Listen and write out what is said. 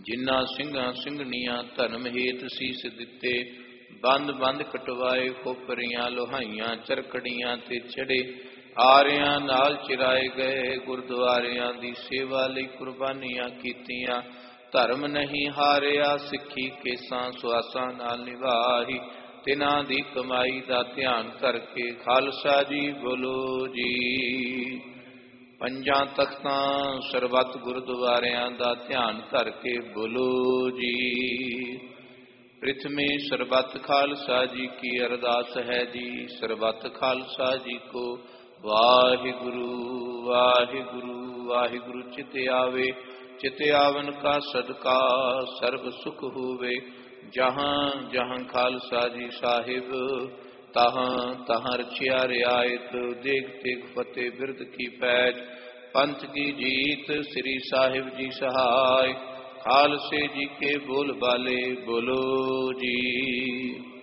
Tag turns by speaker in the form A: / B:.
A: ਜਿਨ੍ਹਾਂ ਸਿੰਘਾਂ ਸਿੰਘਣੀਆਂ ਧਰਮ ਹੇਤ ਸੀਸ ਦਿੱਤੇ, ਬੰਦ ਬੰਦ ਕਟਵਾਏ ਖੋਪਰੀਆਂ ਲੋਹਾਈਆਂ ਚਰਕੜੀਆਂ ਤੇ ਚੜੇ, ਆਰਿਆਂ ਨਾਲ ਚਿਰਾਏ ਗਏ, ਗੁਰਦੁਆਰਿਆਂ ਦੀ ਸੇਵਾ ਲਈ ਕੁਰਬਾਨੀਆਂ ਕੀਤੀਆਂ, ਧਰਮ ਨਹੀਂ ਹਾਰਿਆ, ਸਿੱਖੀ ਕੇਸਾਂ ਸੁਆਸਾਂ ਨਾਲ ਨਿਭਾਈ, ਤਿਨਾਂ ਦੀ ਕਮਾਈ ਦਾ ਧਿਆਨ ਕਰਕੇ ਖਾਲਸਾ ਜੀ ਬੋਲੋ ਜੀ। ਪੰਜਾਂ ਤਖਤਾਂ ਸਰਬੱਤ ਗੁਰਦੁਆਰਿਆਂ ਦਾ ਧਿਆਨ ਕਰਕੇ ਬੋਲੋ ਜੀ। ਪ੍ਰਿਥਮੇ ਸਰਬੱਤ ਖਾਲਸਾ ਜੀ ਕੀ ਅਰਦਾਸ ਹੈ ਜੀ, ਸਰਬੱਤ ਖਾਲਸਾ ਜੀ ਕੋ ਵਾਹਿਗੁਰੂ ਵਾਹਿਗੁਰੂ ਵਾਹਿਗੁਰੂ। ਚਿਤ ਆਵੇ ਚਿਤ ਆਵਨ ਕਾ ਸਦਕਾ ਸਰਬ ਸੁਖ ਹੋਵੇ, ਜਹਾਂ ਜਹਾਂ ਖਾਲਸਾ ਜੀ ਸਾਹਿਬ ਤਹਾਂ ਤਹਾਂ ਰਚਿਆ ਰਿਆਇਤ, ਦੇਖ ਤੇਗ ਫਤਿਹ ਬਿਰਦ ਕੀ ਪੈਜ, ਪੰਥ ਕੀ ਜੀਤ ਸ੍ਰੀ ਸਾਹਿਬ ਜੀ ਸਹਾय, ਖਾਲਸੇ ਜੀ ਕੇ ਬੋਲ ਬਾਲੇ ਬੋਲੋ ਜੀ।